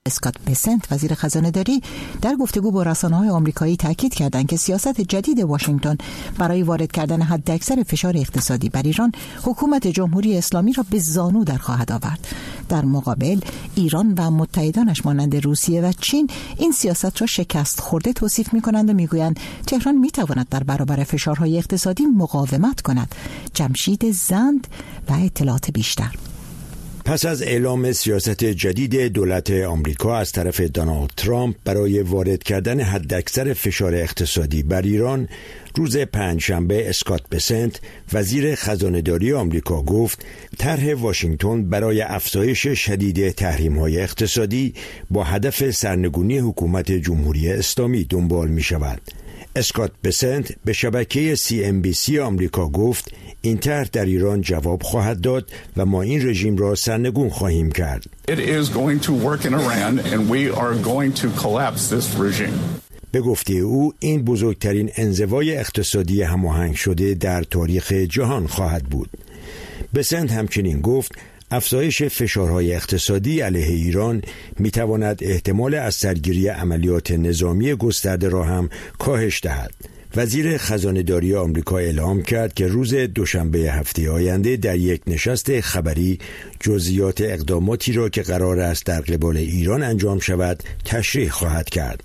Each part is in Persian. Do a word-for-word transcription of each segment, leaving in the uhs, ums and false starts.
اسکات بسنت وزیر خزانه داری در گفتگو با رسانه‌های آمریکایی تاکید کردند که سیاست جدید واشنگتن برای وارد کردن حداکثر فشار اقتصادی بر ایران حکومت جمهوری اسلامی را به زانو در خواهد آورد. در مقابل ایران و متحدانش مانند روسیه و چین این سیاست را شکست خورده توصیف می‌کنند و می‌گویند تهران می‌تواند در برابر فشارهای اقتصادی مقاومت کند. جمشید زند و اطلاعات بیشتر. پس از اعلام سیاست جدید دولت آمریکا از طرف دونالد ترامپ برای وارد کردن حداکثر فشار اقتصادی بر ایران، روز پنجشنبه اسکات بسنت وزیر خزانه‌داری آمریکا گفت طرح واشنگتن برای افزایش شدید تحریم‌های اقتصادی با هدف سرنگونی حکومت جمهوری اسلامی دنبال می‌شود. اسکات بسنت به شبکه سی ام بی سی آمریکا گفت این طرح در ایران جواب خواهد داد و ما این رژیم را سرنگون خواهیم کرد. It is going to work in Iran and we are going to collapse this regime. به گفته او این بزرگترین انزوای اقتصادی هماهنگ شده در تاریخ جهان خواهد بود. بسنت همچنین گفت افزایش فشارهای اقتصادی علیه ایران میتواند احتمال از سرگیری عملیات نظامی گسترده را هم کاهش دهد. وزیر خزانه‌داری آمریکا اعلام کرد که روز دوشنبه هفته آینده در یک نشست خبری جزئیات اقداماتی را که قرار است در قبال ایران انجام شود تشریح خواهد کرد.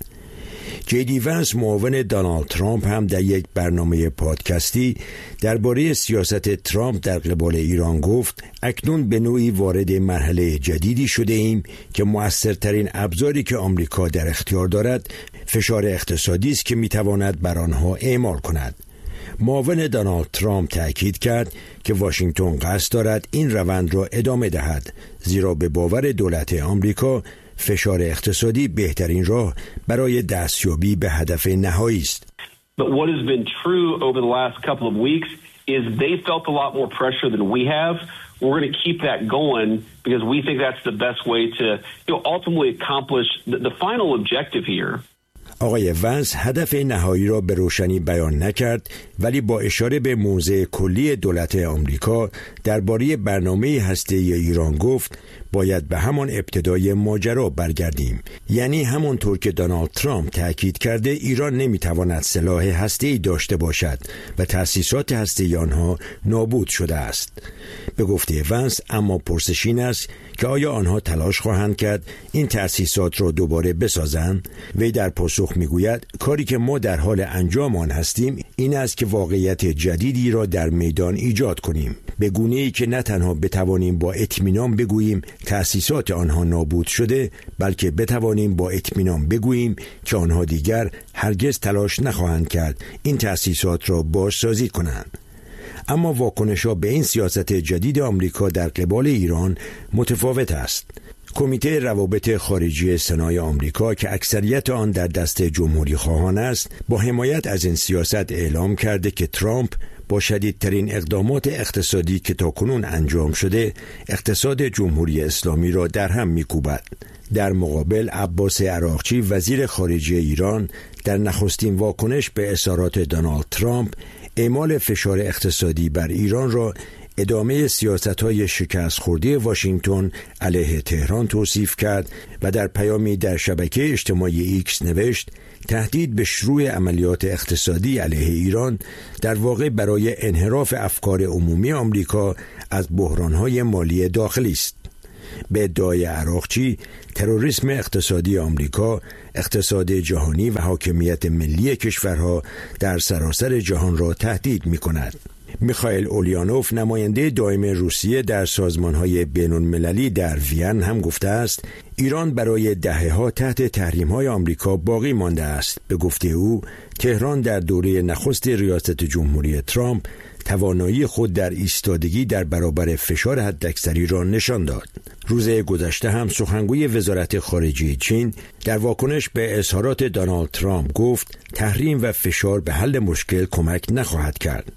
جی دی ونس معاون دونالد ترامپ هم در یک برنامه پادکستی درباره سیاست ترامپ در قبال ایران گفت اکنون به نوعی وارد مرحله جدیدی شده ایم که مؤثرترین ابزاری که آمریکا در اختیار دارد فشار اقتصادی است که میتواند بر آنها اعمال کند. معاون دونالد ترامپ تأکید کرد که واشنگتن قصد دارد این روند را ادامه دهد، زیرا به باور دولت آمریکا فشار اقتصادی بهترین راه برای دستیابی به هدف نهایی است. But what has been true over the last couple of weeks is they felt a lot more pressure than we have. We're going to keep that going because we think that's the best way to, you know, ultimately accomplish the, the final objective here. آقای ونس هدف نهایی را به روشنی بیان نکرد، ولی با اشاره به موضع کلی دولت آمریکا درباره برنامه هسته‌ای ایران گفت باید به همان ابتدای ماجرا برگردیم. یعنی همانطور که دونالد ترامپ تاکید کرده ایران نمیتواند سلاح هسته‌ای داشته باشد و تأسیسات هسته‌ای آنها نابود شده است. به گفته ونس اما پرسش این است که آیا آنها تلاش خواهند کرد این تأسیسات را دوباره بسازند؟ وی در پاسخ میگوید کاری که ما در حال انجام آن هستیم این است که واقعیت جدیدی را در میدان ایجاد کنیم، به گونه‌ای که نه تنها بتوانیم با اطمینان بگوییم تأسیسات آنها نابود شده، بلکه بتوانیم با اطمینان بگوییم که آنها دیگر هرگز تلاش نخواهند کرد این تأسیسات را بازسازی کنند. اما واکنش‌ها به این سیاست جدید آمریکا در قبال ایران متفاوت است. کمیته روابط خارجی سنای آمریکا که اکثریت آن در دست جمهوری خواهان است، با حمایت از این سیاست اعلام کرده که ترامپ با شدیدترین اقدامات اقتصادی که تاکنون انجام شده، اقتصاد جمهوری اسلامی را در هم می‌کوبد. در مقابل عباس عراقچی وزیر خارجه ایران در نخستین واکنش به اظهارات دونالد ترامپ، اعمال فشار اقتصادی بر ایران را ادامه سیاست‌های شکست خورده واشنگتن علیه تهران توصیف کرد و در پیامی در شبکه اجتماعی ایکس نوشت تهدید به شروع عملیات اقتصادی علیه ایران در واقع برای انحراف افکار عمومی آمریکا از بحران‌های مالی داخلی است. به ادعای عراقچی تروریسم اقتصادی آمریکا اقتصاد جهانی و حاکمیت ملی کشورها در سراسر جهان را تهدید می‌کند. میخائیل اولیانوف نماینده دائم روسیه در سازمان‌های بین‌المللی در وین هم گفته است ایران برای دهه‌ها تحت تحریم‌های آمریکا باقی مانده است. به گفته او تهران در دوره نخست ریاست جمهوری ترامپ توانایی خود در ایستادگی در برابر فشار حداکثری را نشان داد. روز گذشته هم سخنگوی وزارت خارجه چین در واکنش به اظهارات دونالد ترامپ گفت تحریم و فشار به حل مشکل کمک نخواهد کرد.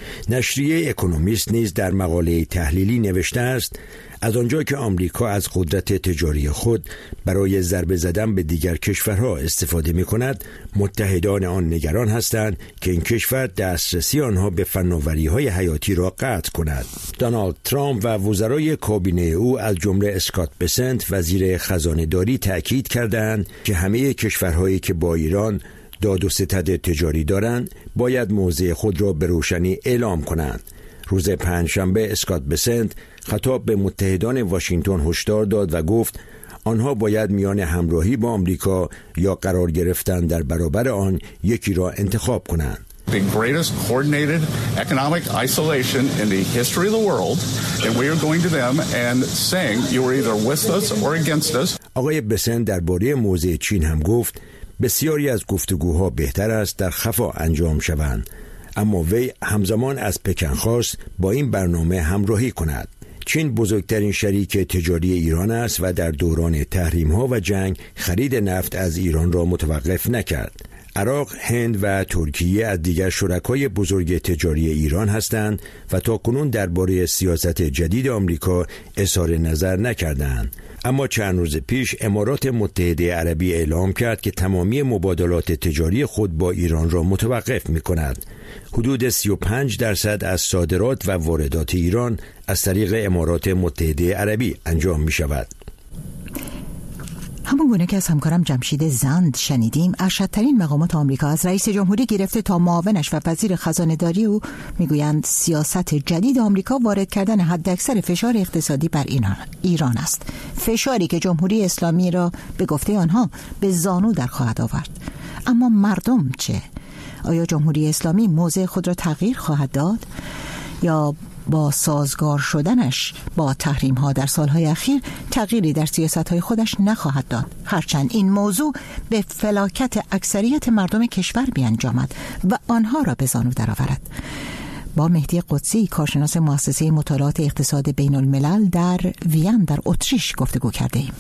نشریه اکونومیست نیز در مقاله تحلیلی نوشته است از آنجا که آمریکا از قدرت تجاری خود برای ضربه زدن به دیگر کشورها استفاده می کند، متحدان آن نگران هستند که این کشور دسترسی آنها به فناوری‌های حیاتی را قطع کند. دونالد ترامپ و وزرای کابینه او از جمله اسکات بسنت وزیر خزانه‌داری تأکید کردند که همه کشورهایی که با ایران داد و ستد تجاری دارند باید موضع خود را به روشنی اعلام کنند. روز پنجشنبه اسکات بسنت خطاب به متحدان واشنگتن هشدار داد و گفت آنها باید میان همراهی با آمریکا یا قرار گرفتن در برابر آن یکی را انتخاب کنند. The greatest coordinated economic isolation in the history of the world, and we are going to them and saying you are either with us or against us. آقای بسنت درباره موضع چین هم گفت بسیاری از گفتگوها بهتر است در خفا انجام شوند، اما وی همزمان از پکن خواست با این برنامه همراهی کند. چین بزرگترین شریک تجاری ایران است و در دوران تحریم‌ها و جنگ خرید نفت از ایران را متوقف نکرد. عراق، هند و ترکیه از دیگر شرکای بزرگ تجاری ایران هستند و تاکنون درباره سیاست جدید آمریکا اظهار نظر نکردند. اما چند روز پیش امارات متحده عربی اعلام کرد که تمامی مبادلات تجاری خود با ایران را متوقف می‌کند. حدود سی و پنج درصد از صادرات و واردات ایران از طریق امارات متحده عربی انجام می‌شود. همون گونه که از همکارم جمشید زند شنیدیم، ارشدترین مقامات آمریکا از رئیس جمهوری گرفته تا معاونش و وزیر خزانه‌داری او میگویند سیاست جدید آمریکا وارد کردن حداکثر فشار اقتصادی بر ایران است، فشاری که جمهوری اسلامی را به گفته آنها به زانو در خواهد آورد. اما مردم چه؟ آیا جمهوری اسلامی موضع خود را تغییر خواهد داد یا با سازگار شدنش با تحریم ها در سالهای اخیر تغییری در سیاست های خودش نخواهد داد؟ هرچند این موضوع به فلاکت اکثریت مردم کشور بیانجامد و آنها را به زانو درآورد. با مهدی قدسی، کارشناس مؤسسه مطالعات اقتصاد بین الملل در وین در اتریش گفتگو کرده ایم.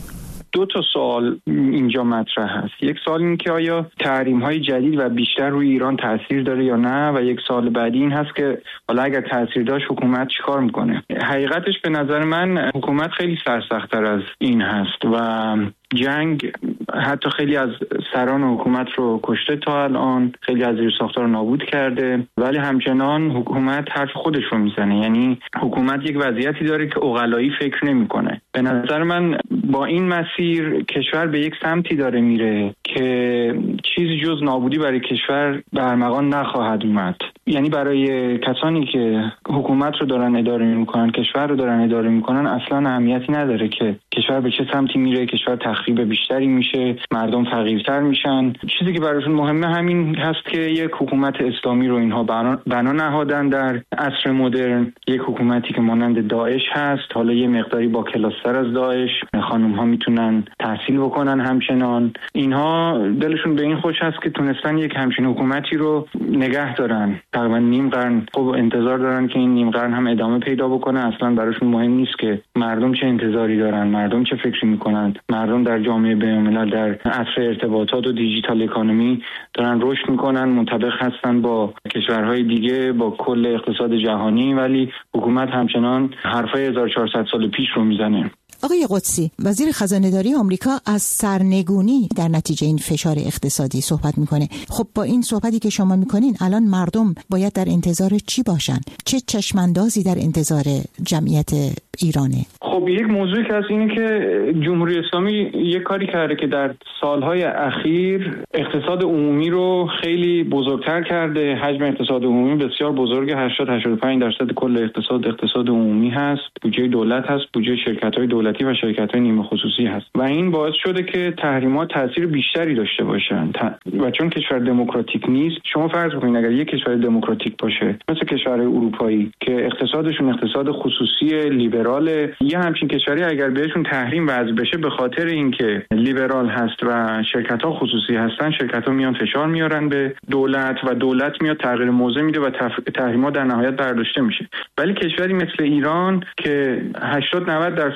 دو تا سوال اینجا مطرح هست. یک سوال این که آیا تحریم‌های جدید و بیشتر روی ایران تاثیر داره یا نه، و یک سوال بعدی این هست که حالا اگر تاثیر داشت حکومت چیکار میکنه. حقیقتش به نظر من حکومت خیلی سرسخت‌تر از این هست و جنگ حتی خیلی از سران حکومت رو کشته تا الان، خیلی از زیرساخت‌ها رو نابود کرده، ولی همچنان حکومت حرف خودش رو میزنه. یعنی حکومت یک وضعیتی داره که عقلایی فکر نمیکنه. به نظر من با این مسیر کشور به یک سمتی داره میره که چیزی جز نابودی برای کشور برمغان نخواهد اومد. یعنی برای کسانی که حکومت رو دارن اداره میکنن، کشور رو دارن اداره میکنن، اصلا اهمیتی نداره که کشور به چه سمتی میره. کشور تخریب بیشتری میشه، مردم فقیرتر میشن. چیزی که براشون مهمه همین هست که یک حکومت اسلامی رو اینها بنا نهادن در عصر مدرن، یک حکومتی که مانند داعش هست، حالا یه مقداری با کلاستر از داعش، خانم ها میتونن تحصیل بکنن همچنان. اینها دلشون به این خوش هست که تونستن یک همچین حکومتی رو نگه دارن تقریبا نیم قرن. خب انتظار دارن که این نیم قرن هم ادامه پیدا بکنه. اصلا براشون مهم نیست که مردم چه انتظاری دارن، مردم چه فکری میکنن. مردم در جامعه بین‌الملل در عصر ارتباطات و دیجیتال اکانومی دارن رشد میکنن، منطبق هستن با کشورهای دیگه، با کل اقتصاد جهانی، ولی حکومت همچنان حرفای هزار و چهارصد سال پیش رو میزنه. آقای قدسی، وزیر خزانه‌داری آمریکا از سرنگونی در نتیجه این فشار اقتصادی صحبت میکنه. خب با این صحبتی که شما میکنین الان مردم باید در انتظار چی باشن؟ چه چشماندازی در انتظار جمعیت ایرانه؟ خب یک موضوعی که هست اینه که جمهوری اسلامی یک کاری کرده که در سالهای اخیر اقتصاد عمومی رو خیلی بزرگتر کرده. حجم اقتصاد عمومی بسیار بزرگ، هشتاد تا هشتاد و پنج درصد کل اقتصاد اقتصاد عمومی هست. بودجه دولت هست، بودجه شرکت‌های دولتی و شرکت‌های نیمه خصوصی هست و این باعث شده که تحریمات تاثیر بیشتری داشته باشن. و چون کشور دموکراتیک نیست، شما فرض بکنید اگر یک کشور دموکراتیک باشه مثل کشورهای اروپایی که اقتصادشون اقتصاد خصوصی لیبرال، یه همچین کشوری اگر بهشون تحریم وضع بشه به خاطر اینکه لیبرال هست و شرکت‌ها خصوصی هستن، شرکت‌ها میان فشار میارن به دولت و دولت میاد تغییر موضع میده و تحریمات در نهایت برداشته میشه. ولی کشوری مثل ایران که هشتاد نود درصد اقتصاد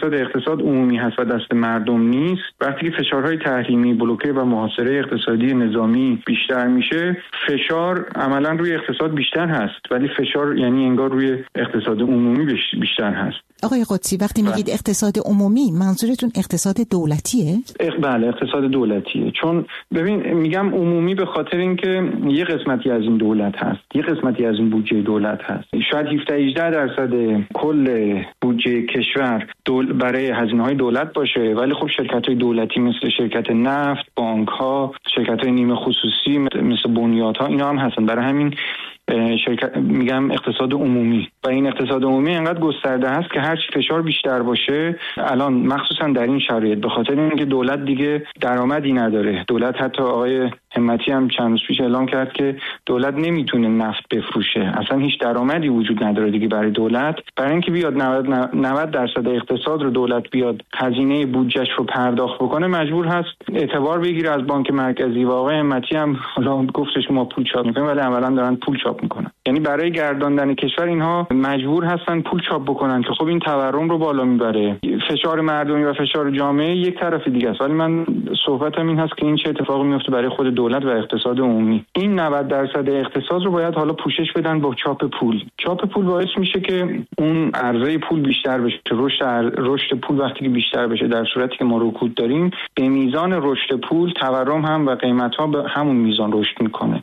اقتصاد عمومی هست و دست مردم نیست، وقتی که فشارهای تحریمی، بلوکه و محاصره اقتصادی نظامی بیشتر میشه، فشار عملا روی اقتصاد بیشتر هست، ولی فشار یعنی انگار روی اقتصاد عمومی بیشتر هست. آقای قدسی وقتی میگید اقتصاد عمومی منظورتون اقتصاد دولتیه؟ بله اقتصاد دولتیه. چون ببین میگم عمومی به خاطر اینکه یه قسمتی از این دولت هست، یه قسمتی از این بودجه دولت هست. شاید هفده هجده درصد کل بودجه کشور دول برای هزینه‌های دولت باشه، ولی خب شرکت‌های دولتی مثل شرکت نفت، بانک‌ها، شرکت‌های نیمه خصوصی مثل بنیادها اینا هم هستن. برای همین شرکت میگم اقتصاد عمومی و این اقتصاد عمومی انقدر گسترده هست که هر چی فشار بیشتر باشه، الان مخصوصا در این شرایط به خاطر اینکه دولت دیگه درآمدی نداره، دولت حتی آقای همتی هم چند روز پیش اعلام کرد که دولت نمیتونه نفت بفروشه، اصلا هیچ درآمدی وجود نداره دیگه برای دولت. برای اینکه بیاد نود درصد اقتصاد رو دولت بیاد هزینه بودجهش رو پرداخت بکنه، مجبور هست اعتبار بگیره از بانک مرکزی و آقای همتی هم حالا گفتش ما پول چاپ میکنیم ولی عملاً دارن پول چاپ میکنن. یعنی برای گرداندن کشور اینها مجبور هستن پول چاپ بکنن که خب این تورم رو بالا میبره. فشار مردمی و فشار جامعه یک طرف دیگه است، ولی من صحبتم این هست که این چه اتفاقی میفته برای خود دولت و اقتصاد عمومی. این نود درصد اقتصاد رو باید حالا پوشش بدن با چاپ پول. چاپ پول باعث میشه که اون عرضه پول بیشتر بشه. رشد رشد پول وقتی که بیشتر بشه، در صورتی که ما رکود داریم، به میزان رشد پول تورم هم و قیمت‌ها به همون میزان رشد میکنه.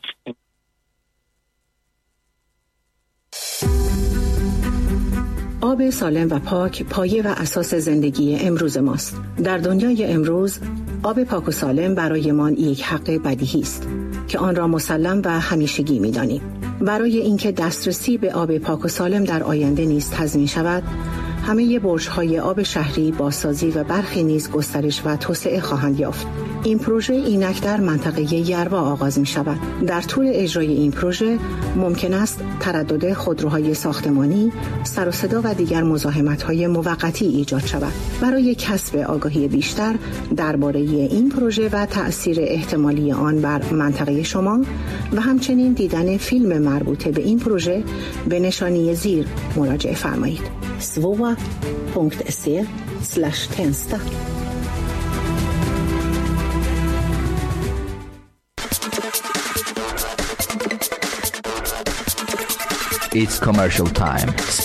آب سالم و پاک پایه و اساس زندگی امروز ماست. در دنیای امروز آب پاک و سالم برایمان یک حق بدیهی است که آن را مسلم و همیشگی می‌دانیم. برای اینکه دسترسی به آب پاک و سالم در آینده نیز تضمین شود، همه برج‌های آب شهری بازسازی و برخی نیز گسترش و توسعه خواهند یافت. این پروژه اینک در منطقه یروا آغاز می شود. در طول اجرای این پروژه ممکن است تردد خودروهای ساختمانی، سر و صدا و دیگر مزاحمت‌های موقتی ایجاد شود. برای کسب آگاهی بیشتر درباره این پروژه و تأثیر احتمالی آن بر منطقه شما و همچنین دیدن فیلم مربوط به این پروژه به نشانی زیر مراجعه فرمایید. svova punkt se slash tensta It's commercial time.